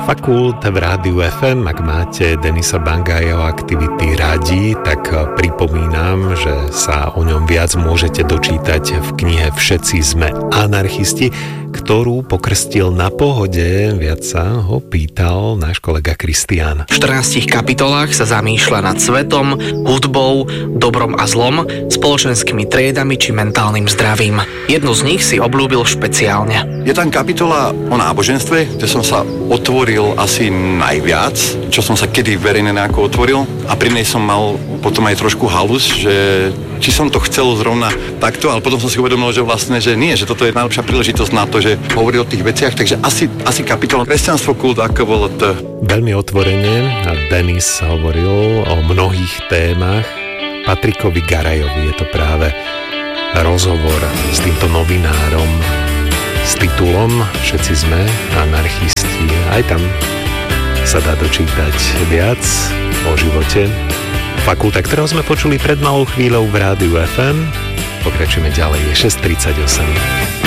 Fakult v Rádiu FM, ak máte Denisa Banga a jeho aktivity radi, tak pripomínam, že sa o ňom viac môžete dočítať v knihe Všetci sme anarchisti, ktorú pokrstil Na pohode. Viac sa ho pýtal náš kolega Kristián. V 14 kapitolách sa zamýšľa nad svetom, hudbou, dobrom a zlom, spoločenskými triedami či mentálnym zdravím. Jednu z nich si obľúbil špeciálne. Je tam kapitola o náboženstve, kde som sa otvoril asi najviac, čo som sa kedy verejne nejako otvoril, a pri nej som mal potom aj trošku halus, že či som to chcel zrovna takto, ale potom som si uvedomil, že vlastne, že nie, že toto je najlepšia príležitosť na to, že hovorí o tých veciach, takže asi kapitola Kresťanstvo, kult a KVLT. Veľmi otvorene a Denis hovoril o mnohých témach. Patrikovi Garajovi je to práve rozhovor s týmto novinárom s titulom Všetci sme anarchisti. Aj tam sa dá dočítať viac o živote fakulta, ktorého sme počuli pred malou chvíľou v Rádiu FM. Pokračujeme ďalej, je 6:38.